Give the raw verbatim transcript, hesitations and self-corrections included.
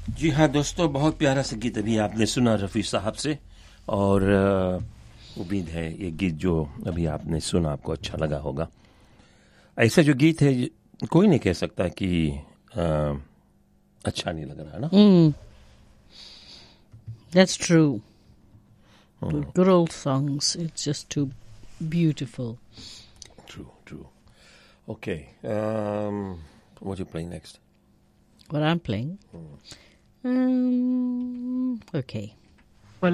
जी हाँ दोस्तों, बहुत प्यारा सा गीत अभी आपने सुना रफ़ी साहब से, और उम्मीद है ये गीत जो अभी आपने सुना आपको अच्छा लगा होगा। ऐसा जो गीत है कोई नहीं कह सकता कि आ, अच्छा नहीं लग रहा ना। Mm, that's true. The good old songs, it's just too beautiful. True, true. Okay, um, what are you playing next? What I'm playing? Hmm. Um, okay.